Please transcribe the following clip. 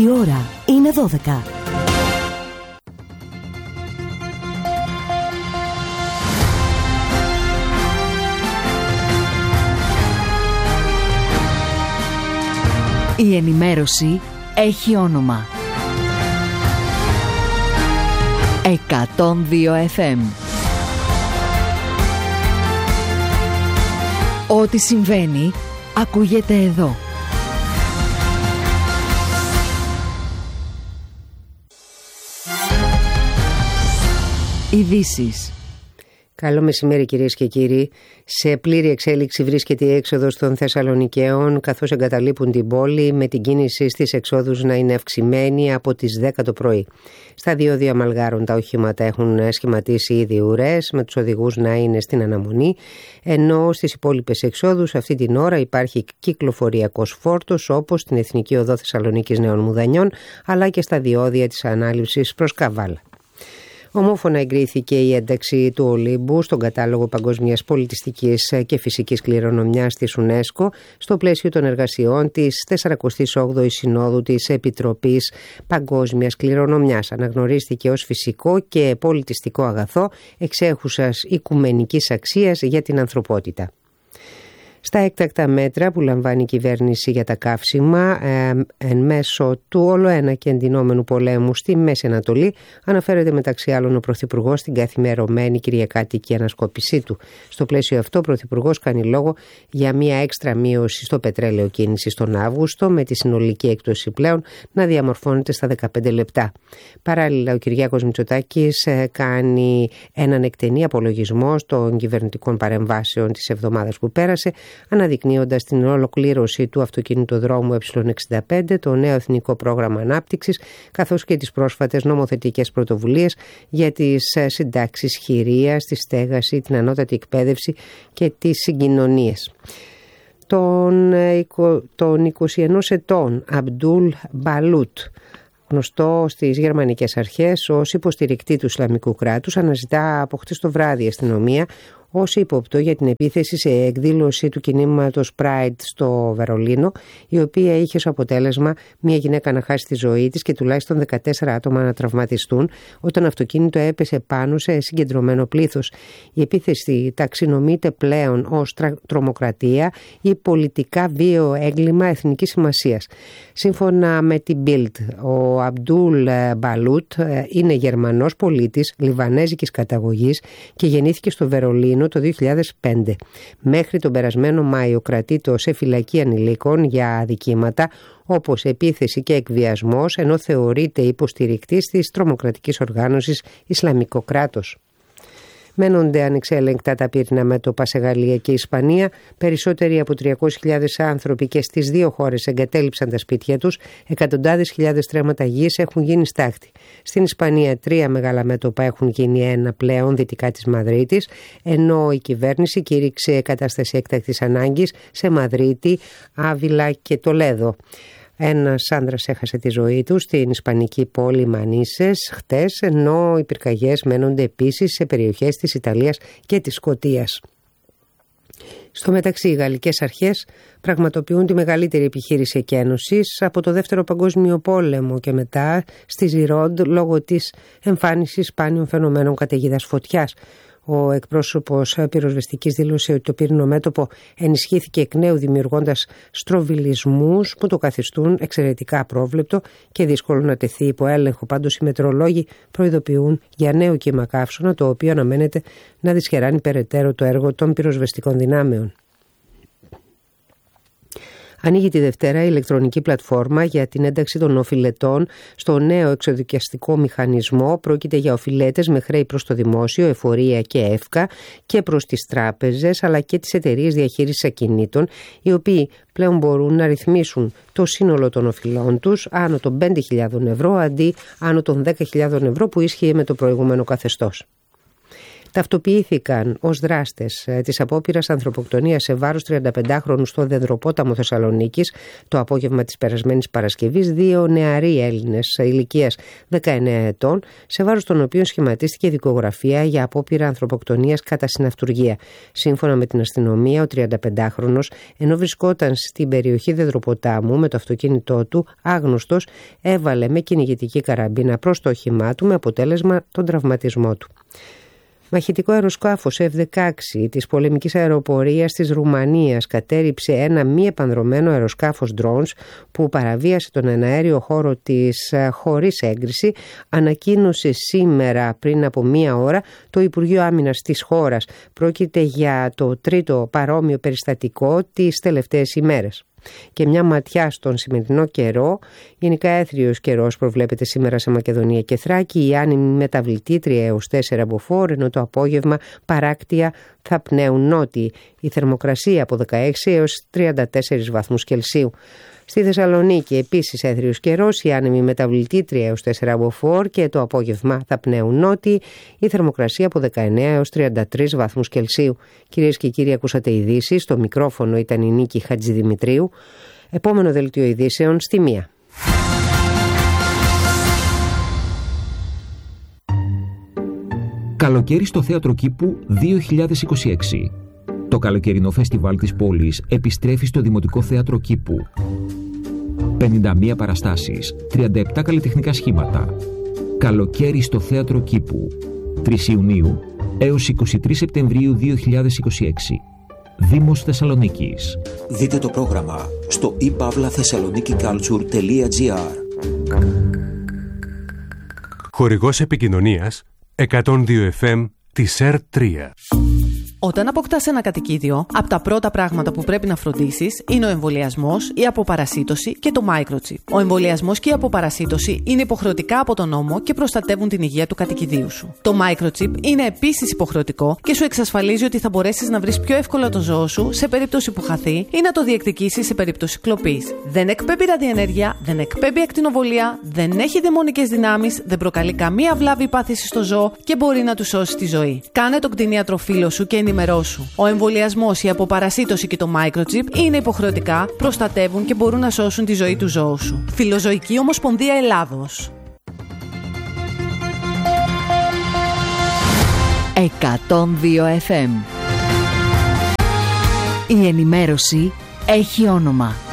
Η ώρα είναι 12. Η ενημέρωση έχει όνομα. 102 FM. Ό,τι συμβαίνει, ακούγεται εδώ. Ειδήσεις. Καλό μεσημέρι κυρίες και κύριοι. Σε πλήρη εξέλιξη βρίσκεται η έξοδος των Θεσσαλονικαίων, καθώς εγκαταλείπουν την πόλη, με την κίνηση στις εξόδους να είναι αυξημένη από τις 10 το πρωί. Στα διόδια Μαλγάρων τα οχήματα έχουν σχηματίσει ήδη ουρές, με τους οδηγούς να είναι στην αναμονή, ενώ στις υπόλοιπες εξόδους αυτή την ώρα υπάρχει κυκλοφοριακός φόρτος, όπως στην Εθνική Οδό Θεσσαλονίκης Νέων Μουδανιών, αλλά και στα διόδια της ανάληψης προς Καβάλα. Ομόφωνα εγκρίθηκε η ένταξη του Ολύμπου στον κατάλογο παγκόσμιας πολιτιστικής και φυσικής κληρονομιάς της UNESCO στο πλαίσιο των εργασιών της 48ης Συνόδου της Επιτροπής Παγκόσμιας Κληρονομιάς. Αναγνωρίστηκε ως φυσικό και πολιτιστικό αγαθό εξέχουσας οικουμενικής αξίας για την ανθρωπότητα. Στα έκτακτα μέτρα που λαμβάνει η κυβέρνηση για τα καύσιμα εν μέσω του ολοένα και εντυνόμενου πολέμου στη Μέση Ανατολή, αναφέρεται μεταξύ άλλων ο Πρωθυπουργός στην καθημερωμένη κυριακάτικη ανασκόπησή του. Στο πλαίσιο αυτό, ο Πρωθυπουργός κάνει λόγο για μια έξτρα μείωση στο πετρέλαιο κίνησης τον Αύγουστο, με τη συνολική έκπτωση πλέον να διαμορφώνεται στα 15 λεπτά. Παράλληλα, ο Κυριάκος Μητσοτάκης κάνει έναν εκτενή απολογισμό των κυβερνητικών παρεμβάσεων της εβδομάδας που πέρασε, αναδεικνύοντας την ολοκλήρωση του αυτοκινητοδρόμου Ε65, το νέο εθνικό πρόγραμμα ανάπτυξης, καθώς και τις πρόσφατες νομοθετικές πρωτοβουλίες για τις συντάξεις χειρίας, τη στέγαση, την ανώτατη εκπαίδευση και τις συγκοινωνίες. Τον 21 ετών Αμπντούλ Μπαλούτ, γνωστό στις γερμανικές αρχές ως υποστηρικτή του Ισλαμικού κράτους, αναζητά από χτες το βράδυ η αστυνομία ως ύποπτο για την επίθεση σε εκδήλωση του κινήματος Pride στο Βερολίνο, η οποία είχε ως αποτέλεσμα μια γυναίκα να χάσει τη ζωή της και τουλάχιστον 14 άτομα να τραυματιστούν όταν αυτοκίνητο έπεσε πάνω σε συγκεντρωμένο πλήθος. Η επίθεση ταξινομείται πλέον ως τρομοκρατία ή πολιτικά βίαιο έγκλημα εθνικής σημασίας. Σύμφωνα με την Bild, ο Αμπντούλ Μπαλούτ είναι Γερμανός πολίτης λιβανέζικης καταγωγής και γεννήθηκε στο Βερολίνο το 2005. Μέχρι τον περασμένο Μάιο κρατείτο σε φυλακή ανηλίκων για αδικήματα όπως επίθεση και εκβιασμός, ενώ θεωρείται υποστηρικτής της τρομοκρατικής οργάνωσης Ισλαμικό κράτος. Μένονται ανεξέλεγκτα τα πύρινα μέτωπα σε Γαλλία και Ισπανία. Περισσότεροι από 300.000 άνθρωποι και στις δύο χώρες εγκατέλειψαν τα σπίτια τους. Εκατοντάδες χιλιάδες στρέμματα γης έχουν γίνει στάχτη. Στην Ισπανία 3 μεγάλα μέτωπα έχουν γίνει ένα πλέον δυτικά της Μαδρίτης, ενώ η κυβέρνηση κήρυξε κατάσταση έκτακτης ανάγκης σε Μαδρίτη, Άβυλα και Τολέδο. Ένας άνδρας έχασε τη ζωή του στην ισπανική πόλη Μανίσες χτες, ενώ οι πυρκαγιές μένονται επίσης σε περιοχές της Ιταλίας και της Σκωτίας. Στο μεταξύ, οι γαλλικές αρχές πραγματοποιούν τη μεγαλύτερη επιχείρηση εκένωσης από το Δεύτερο Παγκόσμιο Πόλεμο και μετά στη Ζιρόντ, λόγω της εμφάνισης σπάνιων φαινομένων καταιγίδας φωτιάς. Ο εκπρόσωπος πυροσβεστικής δήλωσε ότι το πύρινο μέτωπο ενισχύθηκε εκ νέου, δημιουργώντας στροβιλισμούς που το καθιστούν εξαιρετικά απρόβλεπτο και δύσκολο να τεθεί υπό έλεγχο. Πάντως, οι μετεωρολόγοι προειδοποιούν για νέο κύμα καύσωνα, το οποίο αναμένεται να δυσχεράνει περαιτέρω το έργο των πυροσβεστικών δυνάμεων. Ανοίγει τη Δευτέρα η ηλεκτρονική πλατφόρμα για την ένταξη των οφειλετών στο νέο εξοδικαστικό μηχανισμό. Πρόκειται για οφειλέτες με χρέη προς το δημόσιο, εφορία και εύκα, και προς τις τράπεζες, αλλά και τις εταιρείες διαχείρισης ακινήτων, οι οποίοι πλέον μπορούν να ρυθμίσουν το σύνολο των οφειλών τους άνω των 5.000 ευρώ αντί άνω των 10.000 ευρώ που ίσχυε με το προηγούμενο καθεστώς. ταυτοποιήθηκαν ως δράστες της απόπειρας ανθρωποκτονίας σε βάρος 35χρονου στο Δεδροπόταμο Θεσσαλονίκης το απόγευμα της περασμένης Παρασκευής 2 νεαροί Έλληνες ηλικίας 19 ετών, σε βάρος των οποίων σχηματίστηκε δικογραφία για απόπειρα ανθρωποκτονίας κατά συναυτουργία. Σύμφωνα με την αστυνομία, ο 35χρονος, ενώ βρισκόταν στην περιοχή Δεδροποτάμου με το αυτοκίνητό του, άγνωστος έβαλε με κυνηγητική καραμπίνα προς το όχημά του με αποτέλεσμα τον τραυματισμό του. Μαχητικό αεροσκάφος F-16 της πολεμικής αεροπορίας της Ρουμανίας κατέρριψε ένα μη επανδρωμένο αεροσκάφος drones που παραβίασε τον εναέριο χώρο της χωρίς έγκριση, ανακοίνωσε σήμερα πριν από μία ώρα το Υπουργείο Άμυνας της χώρας. Πρόκειται για το τρίτο παρόμοιο περιστατικό τις τελευταίες ημέρες. Και μια ματιά στον σημερινό καιρό. Γενικά έθριος καιρός προβλέπεται σήμερα σε Μακεδονία και Θράκη. Η άνεμη μεταβλητή 3 έως 4 μποφόρ, ενώ το απόγευμα παράκτια θα πνέουν νότιοι. Η θερμοκρασία από 16 έως 34 βαθμούς Κελσίου. Στη Θεσσαλονίκη επίσης έθριος καιρός, η άνεμη μεταβλητή 3 έως 4 μποφόρ και το απόγευμα θα πνέουν νότιοι. Η θερμοκρασία από 19 έως 33 βαθμούς Κελσίου. Κυρίες και κύριοι, ακούσατε ειδήσεις. Στο μικρόφωνο ήταν η Νίκη Χατζηδημητρίου. Επόμενο δελτίο ειδήσεων στη 1. Καλοκαίρι στο Θέατρο Κήπου 2026. Το καλοκαιρινό φεστιβάλ της πόλης επιστρέφει στο Δημοτικό Θέατρο Κήπου. 51 παραστάσεις, 37 καλλιτεχνικά σχήματα. Καλοκαίρι στο Θέατρο Κήπου. 3 Ιουνίου έως 23 Σεπτεμβρίου 2026. Δήμος Θεσσαλονίκης. Δείτε το πρόγραμμα στο ipavlathessalonikiculture.gr. Χορηγός επικοινωνίας 102 FM της ΕΡΤ3. Όταν αποκτάς ένα κατοικίδιο, από τα πρώτα πράγματα που πρέπει να φροντίσεις είναι ο εμβολιασμός, η αποπαρασίτωση και το microchip. Ο εμβολιασμός και η αποπαρασίτωση είναι υποχρεωτικά από τον νόμο και προστατεύουν την υγεία του κατοικιδίου σου. Το microchip είναι επίσης υποχρεωτικό και σου εξασφαλίζει ότι θα μπορέσεις να βρεις πιο εύκολα το ζώο σου σε περίπτωση που χαθεί ή να το διεκδικήσεις σε περίπτωση κλοπής. Δεν εκπέμπει ραδιενέργεια, δεν εκπέμπει ακτινοβολία, δεν έχει δαιμονικές δυνάμεις, δεν προκαλεί καμία βλάβη ή πάθηση στο ζώο και μπορεί να του σώσει τη ζωή. Κάνε τον κτηνίατρο φίλο σου και ενημερώσου. Ο εμβολιασμός, η αποπαρασίτωση και το microchip είναι υποχρεωτικά, προστατεύουν και μπορούν να σώσουν τη ζωή του ζώου σου. Φιλοζωική Ομοσπονδία Ελλάδος. 102 FM. Η ενημέρωση έχει όνομα.